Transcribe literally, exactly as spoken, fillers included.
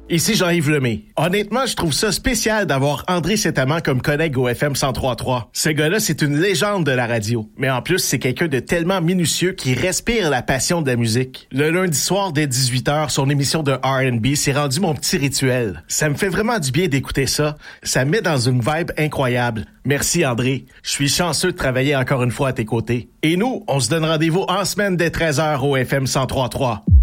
Ici Jean-Yves Lemay. Honnêtement, je trouve ça spécial d'avoir André Saint-Amand comme collègue au F M cent trois trois. Ce gars-là, c'est une légende de la radio. Mais en plus, c'est quelqu'un de tellement minutieux qui respire la passion de la musique. Le lundi soir, dès dix-huit heures, son émission de R and B s'est rendu mon petit rituel. Ça me fait vraiment du bien d'écouter ça. Ça me met dans une vibe incroyable. Merci André. Je suis chanceux de travailler encore une fois à tes côtés. Et nous, on se donne rendez-vous en semaine dès treize heures au F M cent trois trois.